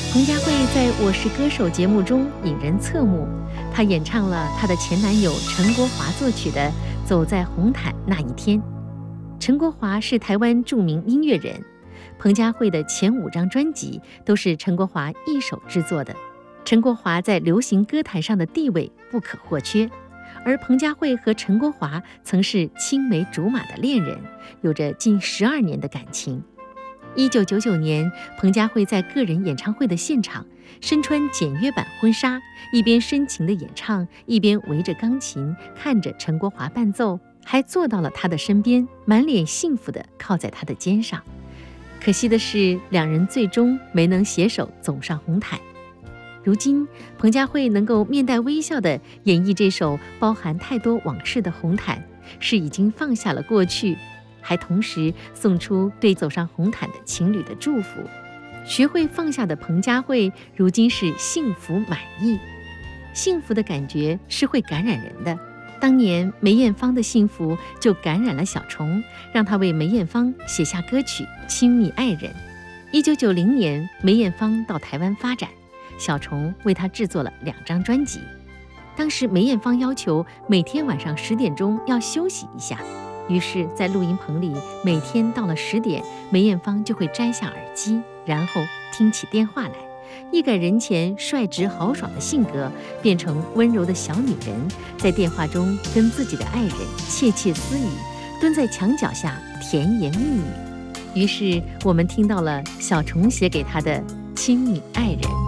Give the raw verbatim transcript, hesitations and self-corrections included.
彭佳慧在《我是歌手》节目中引人侧目，她演唱了她的前男友陈国华作曲的《走在红毯那一天》。陈国华是台湾著名音乐人，彭佳慧的前五张专辑都是陈国华一手制作的。陈国华在流行歌坛上的地位不可或缺，而彭佳慧和陈国华曾是青梅竹马的恋人，有着近十二年的感情。一九九九年，彭佳慧在个人演唱会的现场，身穿简约版婚纱，一边深情的演唱，一边围着钢琴看着陈国华伴奏，还坐到了他的身边，满脸幸福地靠在他的肩上。可惜的是，两人最终没能携手走上红毯。如今，彭佳慧能够面带微笑地演绎这首包含太多往事的红毯，是已经放下了过去，还同时送出对走上红毯的情侣的祝福。学会放下的彭佳慧，如今是幸福满意。幸福的感觉是会感染人的。当年梅艳芳的幸福就感染了小虫，让她为梅艳芳写下歌曲《亲密爱人》。一九九零年，梅艳芳到台湾发展，小虫为她制作了两张专辑。当时梅艳芳要求每天晚上十点钟要休息一下，于是，在录音棚里，每天到了十点，梅艳芳就会摘下耳机，然后听起电话来，一改人前率直豪爽的性格，变成温柔的小女人，在电话中跟自己的爱人窃窃私语，蹲在墙角下甜言蜜语。于是，我们听到了小虫写给她的《亲密爱人》。